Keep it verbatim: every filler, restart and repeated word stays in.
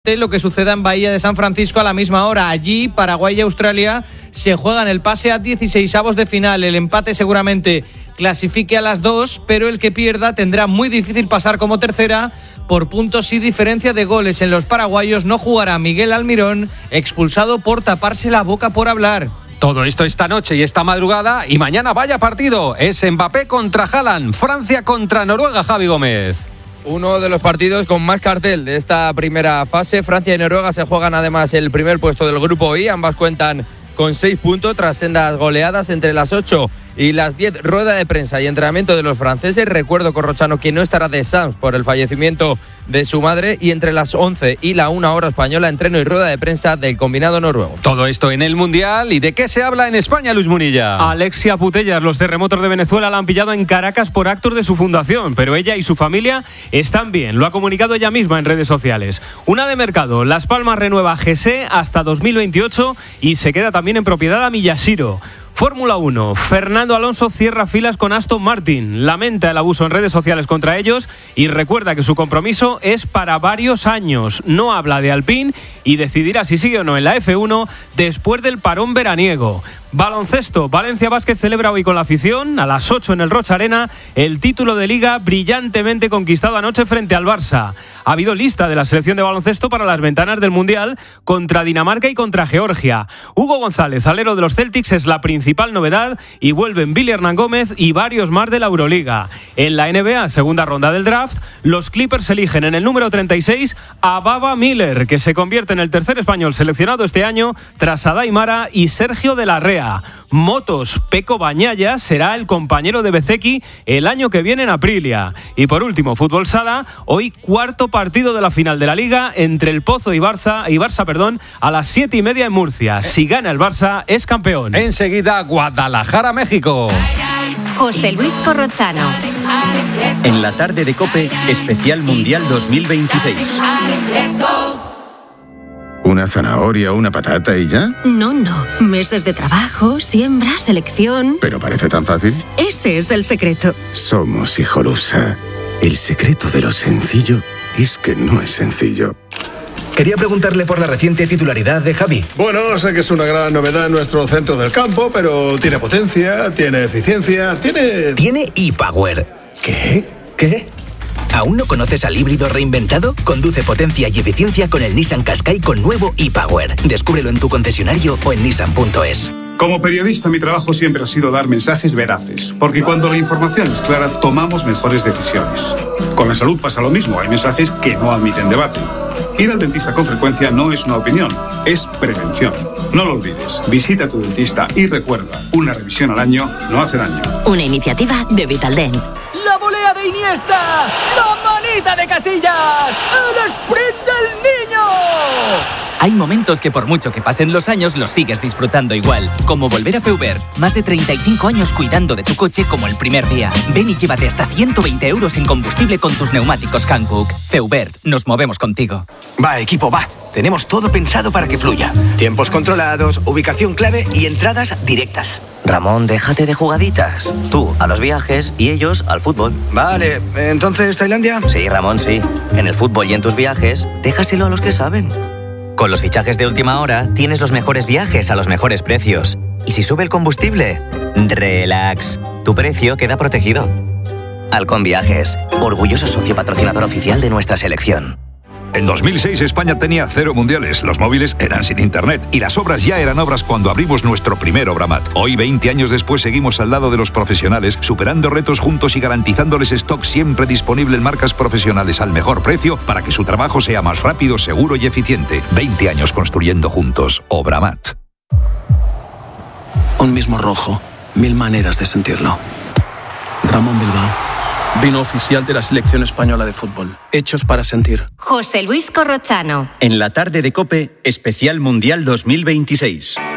lo que suceda en Bahía de San Francisco a la misma hora. Allí, Paraguay y Australia se juegan el pase a dieciseisavos de final. El empate seguramente clasifique a las dos, pero el que pierda tendrá muy difícil pasar como tercera por puntos y diferencia de goles. En los paraguayos no jugará Miguel Almirón, expulsado por taparse la boca por hablar. Todo esto esta noche y esta madrugada, y mañana vaya partido. Es Mbappé contra Haaland, Francia contra Noruega, Javi Gómez. Uno de los partidos con más cartel de esta primera fase. Francia y Noruega se juegan además el primer puesto del grupo I. Ambas cuentan con seis puntos tras sendas goleadas. Entre las ocho y las diez, rueda de prensa y entrenamiento de los franceses. Recuerdo, Corrochano, que no estará de Sams por el fallecimiento de su madre. Y entre las once y la una hora española, entreno y rueda de prensa del combinado noruego. Todo esto en el Mundial. ¿Y de qué se habla en España, Luis Munilla? Alexia Putellas, los terremotos de Venezuela la han pillado en Caracas por actos de su fundación, pero ella y su familia están bien. Lo ha comunicado ella misma en redes sociales. Una de mercado, Las Palmas renueva G S hasta dos mil veintiocho y se queda también en propiedad a Miyashiro. Fórmula uno, Fernando Alonso cierra filas con Aston Martin, lamenta el abuso en redes sociales contra ellos y recuerda que su compromiso es para varios años. No habla de Alpine y decidirá si sigue o no en la F uno después del parón veraniego. Baloncesto, Valencia Basket celebra hoy con la afición, a las ocho en el Rocha Arena, el título de Liga brillantemente conquistado anoche frente al Barça. Ha habido lista de la selección de baloncesto para las ventanas del Mundial contra Dinamarca y contra Georgia. Hugo González, alero de los Celtics, es la principal novedad y vuelven Billy Hernán Gómez y varios más de la Euroliga. En la N B A, segunda ronda del draft, los Clippers eligen en el número treinta y seis a Baba Miller, que se convierte en el tercer español seleccionado este año tras Adai Mara y Sergio de la Rea. Motos, Peco Bañaya será el compañero de Bezeki el año que viene en Aprilia. Y por último, fútbol sala, hoy cuarto partido de la final de la Liga entre el Pozo y Barça, y Barça perdón, a las siete y media en Murcia. Si gana el Barça, es campeón. Enseguida, Guadalajara, México. José Luis Corrochano. En la tarde de COPE, especial Mundial dos mil veintiséis. ¿Una zanahoria o una patata y ya? No, no. Meses de trabajo, siembra, selección. ¿Pero parece tan fácil? Ese es el secreto. Somos Hijolusa. El secreto de lo sencillo es que no es sencillo. Quería preguntarle por la reciente titularidad de Javi. Bueno, sé que es una gran novedad en nuestro centro del campo, pero tiene potencia, tiene eficiencia, tiene... Tiene e-Power. ¿Qué? ¿Qué? ¿Aún no conoces al híbrido reinventado? Conduce potencia y eficiencia con el Nissan Qashqai con nuevo e-Power. Descúbrelo en tu concesionario o en nissan punto es. Como periodista, mi trabajo siempre ha sido dar mensajes veraces, porque cuando la información es clara, tomamos mejores decisiones. Con la salud pasa lo mismo, hay mensajes que no admiten debate. Ir al dentista con frecuencia no es una opinión, es prevención. No lo olvides, visita a tu dentista y recuerda, una revisión al año no hace daño. Una iniciativa de Vitaldent. ¡La volea de Iniesta! ¡La manita de Casillas! ¡El sprint del niño! Hay momentos que por mucho que pasen los años los sigues disfrutando igual. Como volver a Feubert. Más de treinta y cinco años cuidando de tu coche como el primer día. Ven y llévate hasta ciento veinte euros en combustible con tus neumáticos Hankook. Feubert, nos movemos contigo. Va, equipo, va. Tenemos todo pensado para que fluya. Tiempos controlados, ubicación clave y entradas directas. Ramón, déjate de jugaditas. Tú a los viajes y ellos al fútbol. Vale, ¿entonces Tailandia? Sí, Ramón, sí. En el fútbol y en tus viajes, déjaselo a los que saben. Con los fichajes de última hora, tienes los mejores viajes a los mejores precios. Y si sube el combustible, relax. Tu precio queda protegido. Halcón Viajes, orgulloso socio patrocinador oficial de nuestra selección. En dos mil seis España tenía cero mundiales, los móviles eran sin internet y las obras ya eran obras cuando abrimos nuestro primer Obramat. Hoy, veinte años después, seguimos al lado de los profesionales, superando retos juntos y garantizándoles stock siempre disponible en marcas profesionales al mejor precio para que su trabajo sea más rápido, seguro y eficiente. veinte años construyendo juntos. Obramat. Un mismo rojo, mil maneras de sentirlo. Ramón Bilbao. Vino oficial de la selección española de fútbol. Hechos para sentir. José Luis Corrochano. En la tarde de COPE, especial Mundial dos mil veintiséis.